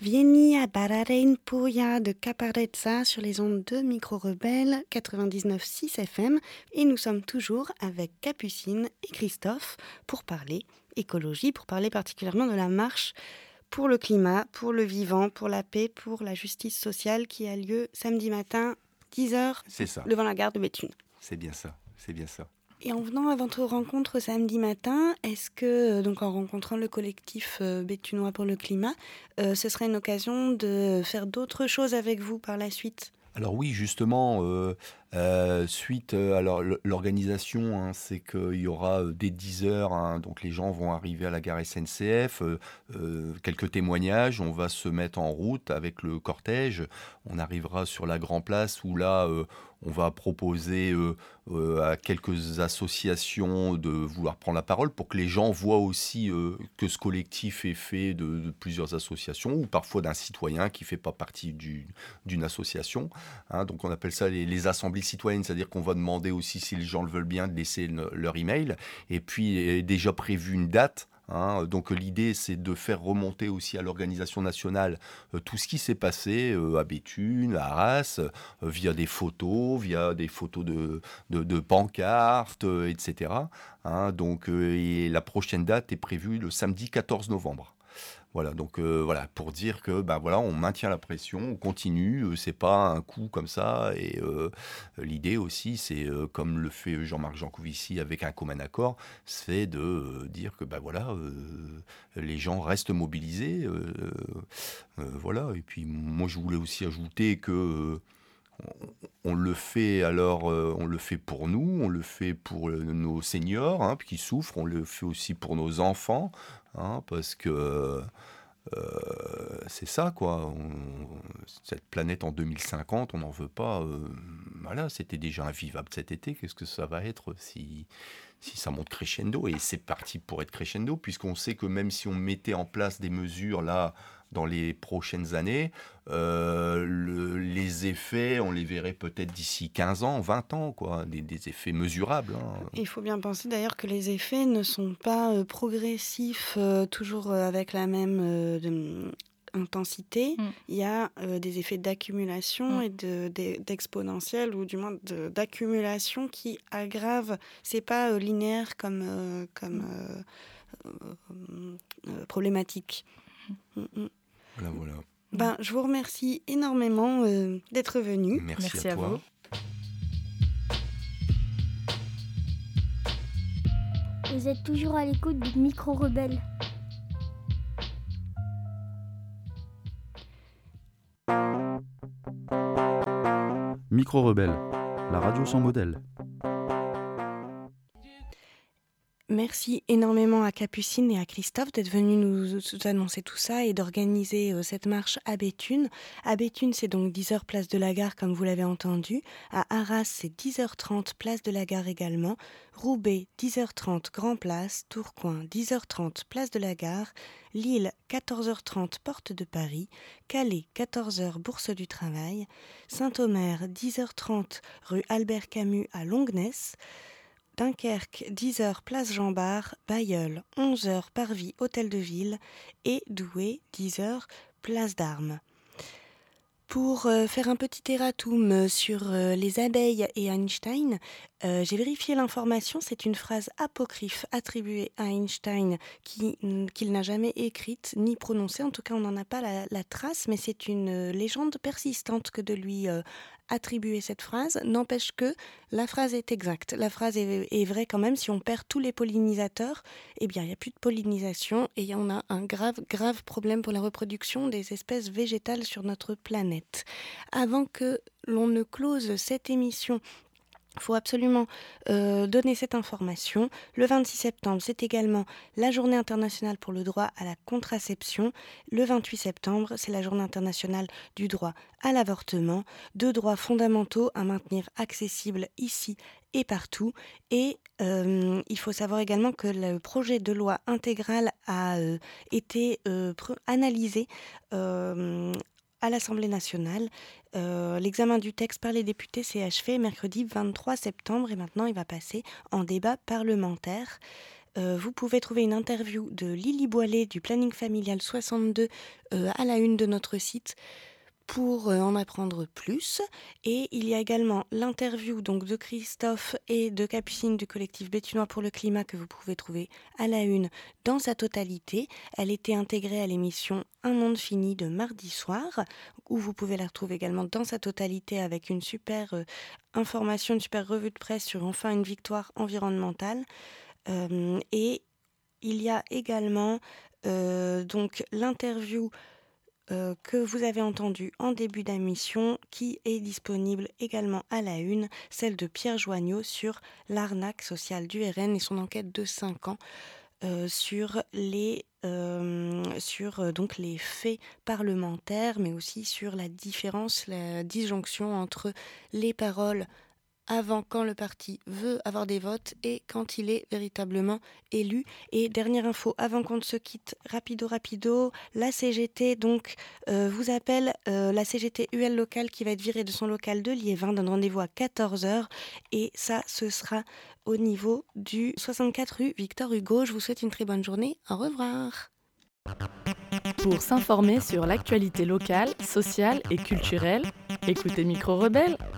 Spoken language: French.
Vieni a barare in Puglia de Caparezza sur les ondes de Micro Rebelle 99.6 FM et nous sommes toujours avec Capucine et Christophe pour parler écologie, pour parler particulièrement de la marche pour le climat, pour le vivant, pour la paix, pour la justice sociale qui a lieu samedi matin 10h devant la gare de Béthune. C'est bien ça, c'est bien ça. Et en venant à votre rencontre samedi matin, est-ce que, donc en rencontrant le collectif béthunois pour le climat, ce serait une occasion de faire d'autres choses avec vous par la suite ? Alors oui, justement, suite alors l'organisation, hein, c'est qu'il y aura dès 10h, hein, donc les gens vont arriver à la gare SNCF, quelques témoignages, on va se mettre en route avec le cortège, on arrivera sur la Grand Place où là, on va proposer à quelques associations de vouloir prendre la parole pour que les gens voient aussi que ce collectif est fait de plusieurs associations ou parfois d'un citoyen qui ne fait pas partie d'une association. Hein, donc on appelle ça les assemblées citoyennes, c'est-à-dire qu'on va demander aussi, si les gens le veulent bien, de laisser leur email. Et puis est déjà prévu une date. Hein, donc l'idée, c'est de faire remonter aussi à l'organisation nationale tout ce qui s'est passé à Béthune, à Arras, via des photos de pancartes, etc. Hein, donc, et la prochaine date est prévue le samedi 14 novembre. Voilà, donc voilà, pour dire que voilà, on maintient la pression, on continue, c'est pas un coup comme ça. Et l'idée aussi, c'est comme le fait Jean-Marc Jancovici avec un commun accord, c'est de dire que voilà, les gens restent mobilisés, voilà. Et puis moi, je voulais aussi ajouter que on le fait on le fait pour nous, on le fait pour nos seniors hein, qui souffrent, on le fait aussi pour nos enfants, hein, parce que c'est ça quoi. Cette planète en 2050, on n'en veut pas. Voilà, c'était déjà invivable cet été. Qu'est-ce que ça va être si ça monte crescendo? Et c'est parti pour être crescendo, puisqu'on sait que même si on mettait en place des mesures là dans les prochaines années, les effets, on les verrait peut-être d'ici 15 ans, 20 ans, quoi, des effets mesurables. Hein. Il faut bien penser d'ailleurs que les effets ne sont pas progressifs, toujours avec la même intensité. Il y a des effets d'accumulation et d'exponentielle, ou du moins d'accumulation qui aggravent. C'est pas linéaire comme problématique. Voilà. Je vous remercie énormément d'être venu. Merci à toi. Vous. Vous êtes toujours à l'écoute du Micro Rebelle. Micro Rebelle, la radio sans modèle. Merci énormément à Capucine et à Christophe d'être venus nous annoncer tout ça et d'organiser cette marche à Béthune. À Béthune, c'est donc 10h place de la Gare, comme vous l'avez entendu. À Arras, c'est 10h30 place de la Gare également. Roubaix, 10h30 Grand Place. Tourcoing, 10h30 place de la Gare. Lille, 14h30 porte de Paris. Calais, 14h Bourse du Travail. Saint-Omer, 10h30 rue Albert Camus à Longnes. Dunkerque, 10h, place Jean-Bart, Bailleul, 11h, Parvis, Hôtel de Ville, et Douai, 10h, place d'Armes. Pour faire un petit erratum sur les abeilles et Einstein, j'ai vérifié l'information, c'est une phrase apocryphe attribuée à Einstein qu'il n'a jamais écrite ni prononcée, en tout cas on n'en a pas la trace, mais c'est une légende persistante que de lui attribuer cette phrase. N'empêche que la phrase est exacte, la phrase est vraie quand même. Si on perd tous les pollinisateurs, eh bien il n'y a plus de pollinisation et on a un grave problème pour la reproduction des espèces végétales sur notre planète. Avant que l'on ne close cette émission, il faut absolument donner cette information. Le 26 septembre, c'est également la journée internationale pour le droit à la contraception. Le 28 septembre, c'est la journée internationale du droit à l'avortement. 2 droits fondamentaux à maintenir accessibles ici et partout. Et il faut savoir également que le projet de loi intégral a été analysé à l'Assemblée nationale. L'examen du texte par les députés s'est achevé mercredi 23 septembre et maintenant il va passer en débat parlementaire. vous pouvez trouver une interview de Lily Boilet du Planning Familial 62 à la une de notre site pour en apprendre plus. Et il y a également l'interview donc de Christophe et de Capucine du collectif Béthunois pour le climat que vous pouvez trouver à la une dans sa totalité. Elle était intégrée à l'émission Un monde fini de mardi soir, où vous pouvez la retrouver également dans sa totalité avec une super information, une super revue de presse sur enfin une victoire environnementale. Et il y a également donc l'interview que vous avez entendu en début d'émission, qui est disponible également à la une, celle de Pierre Joignot sur l'arnaque sociale du RN et son enquête de 5 ans sur donc les faits parlementaires, mais aussi sur la différence, la disjonction entre les paroles avant quand le parti veut avoir des votes et quand il est véritablement élu. Et dernière info, avant qu'on ne se quitte, rapido, la CGT donc vous appelle, la CGT UL locale qui va être virée de son local de Liévin, donne rendez-vous à 14h et ça ce sera au niveau du 64 rue Victor Hugo. Je vous souhaite une très bonne journée, au revoir. Pour s'informer sur l'actualité locale, sociale et culturelle, écoutez Micro Rebelle.